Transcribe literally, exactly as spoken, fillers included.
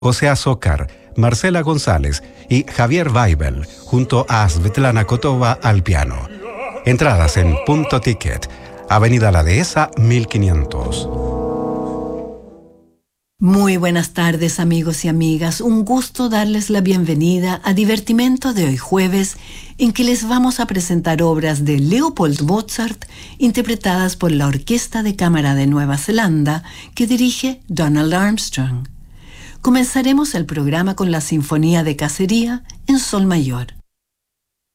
José Azócar, Marcela González y Javier Weibel, junto a Svetlana Kotova al piano. Entradas en Punto Ticket, Avenida La Dehesa, mil quinientos. Muy buenas tardes, amigos y amigas. Un gusto darles la bienvenida a Divertimento de hoy jueves, en que les vamos a presentar obras de Leopold Mozart interpretadas por la Orquesta de Cámara de Nueva Zelanda que dirige Donald Armstrong. Comenzaremos el programa con la Sinfonía de Cacería en Sol Mayor.